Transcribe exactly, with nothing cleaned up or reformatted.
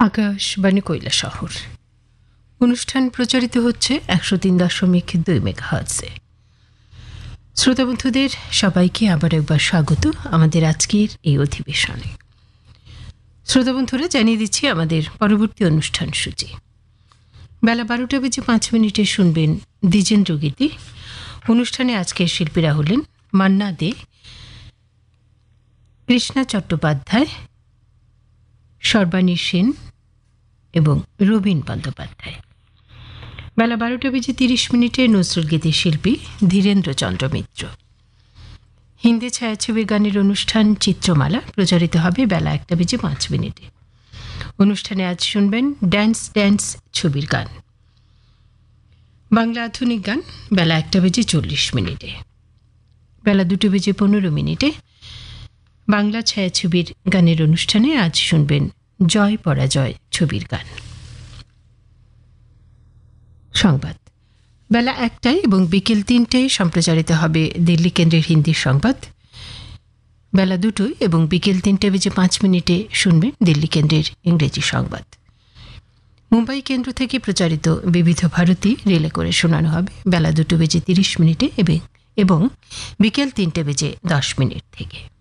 আকাশবাণী কৈলাসহর অনুষ্ঠান প্রচারিত হচ্ছে একশো তিন দশমিক দুই মেগাহার্টজে। শ্রোতা বন্ধুদের সবাইকে আবার একবার স্বাগত আমাদের আজকের এই অধিবেশনে। শ্রোতা বন্ধুরা, জানিয়ে দিচ্ছি আমাদের পরবর্তী অনুষ্ঠান সূচি। বেলা বারোটা বেজে পাঁচ মিনিটে শুনবেন দ্বিজেন্দ্র গীতি। অনুষ্ঠানে আজকের শিল্পীরা হলেন মান্না দে, কৃষ্ণা চট্টোপাধ্যায়, সর্বাণী সেন এবং রবীন বন্দ্যোপাধ্যায়। বেলা বারোটা বেজে তিরিশ মিনিটে নজরুল গীতির শিল্পী ধীরেন্দ্রচন্দ্র মিত্র। হিন্দি ছায়াছবির গানের অনুষ্ঠান চিত্রমালা প্রচারিত হবে বেলা একটা বেজে পাঁচ মিনিটে। অনুষ্ঠানে আজ শুনবেন ড্যান্স ড্যান্স ছবির গান। বাংলা আধুনিক গান বেলা একটা বেজে চল্লিশ মিনিটে। বেলা দুটো বেজে পনেরো মিনিটে বাংলা ছায়াছবির গানের অনুষ্ঠানে আজ শুনবেন জয় পরাজয় ছবির গান। সংবাদ বেলা একটায় এবং বিকেল তিনটায় সম্প্রচারিত হবে দিল্লি কেন্দ্রের হিন্দি সংবাদ। বেলা দুটোয় এবং বিকেল তিনটে বেজে পাঁচ মিনিটে শুনবেন দিল্লি কেন্দ্রের ইংরেজি সংবাদ। মুম্বাই কেন্দ্র থেকে প্রচারিত বিবিধ ভারতী রিলে করে শোনানো হবে বেলা দুটো বেজে তিরিশ মিনিটে এবং বিকেল তিনটে বেজে দশ মিনিট থেকে।